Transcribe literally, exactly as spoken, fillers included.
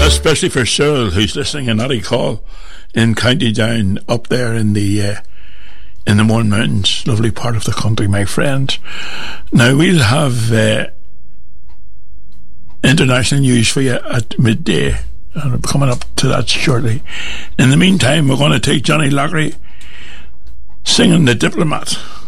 Especially for Cyril, who's listening in Attycall in County Down, up there in the uh, in the Mourne Mountains, lovely part of the country, my friend. Now we'll have uh, international news for you at midday, and I'm coming up to that shortly. In the meantime, we're going to take Johnny Lockery singing The Diplomat.